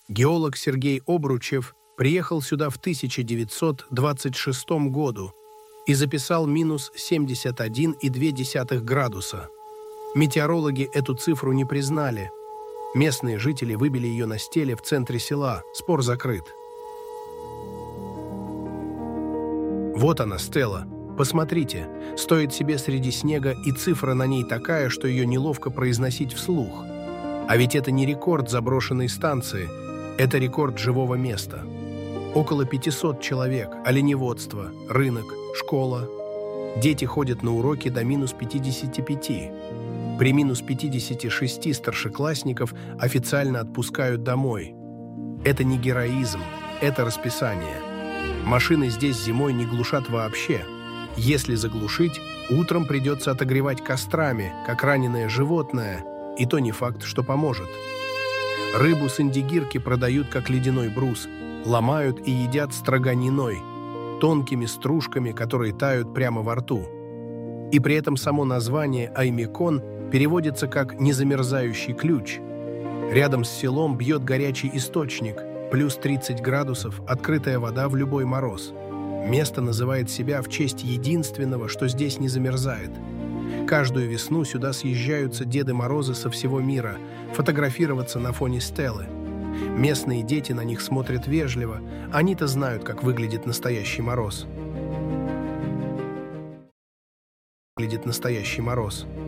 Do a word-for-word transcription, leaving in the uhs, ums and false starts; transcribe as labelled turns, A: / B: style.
A: Геолог Сергей Обручев приехал сюда в тысяча девятьсот двадцать шестом году и записал минус семьдесят один и две десятых градуса. Метеорологи эту цифру не признали. Местные жители выбили ее на стеле в центре села. Спор закрыт. Вот она, стела. Посмотрите, стоит себе среди снега, и цифра на ней такая, что ее неловко произносить вслух. А ведь это не рекорд заброшенной станции, это рекорд живого места. Около пятисот человек, оленеводство, рынок, школа. Дети ходят на уроки до минус пятидесяти пяти. При минус пятидесяти шести старшеклассников официально отпускают домой. Это не героизм, это расписание. Машины здесь зимой не глушат вообще. Если заглушить, утром придется отогревать кострами, как раненое животное, и то не факт, что поможет. Рыбу с индигирки продают как ледяной брус, ломают и едят строганиной, тонкими стружками, которые тают прямо во рту. И при этом само название Аймекон переводится как «незамерзающий ключ». Рядом с селом бьет горячий источник, плюс тридцать градусов, открытая вода в любой мороз. Место называет себя в честь единственного, что здесь не замерзает. Каждую весну сюда съезжаются Деды Морозы со всего мира фотографироваться на фоне стелы. Местные дети на них смотрят вежливо, они-то знают, как выглядит настоящий мороз. Выглядит настоящий мороз.